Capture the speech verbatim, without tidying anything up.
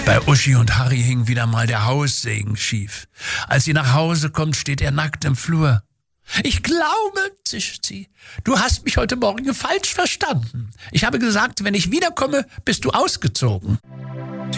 Bei Uschi und Harry hing wieder mal der Haussegen schief. Als sie nach Hause kommt, steht er nackt im Flur. »Ich glaube«, zischt sie, »du hast mich heute Morgen falsch verstanden. Ich habe gesagt, wenn ich wiederkomme, bist du ausgezogen.«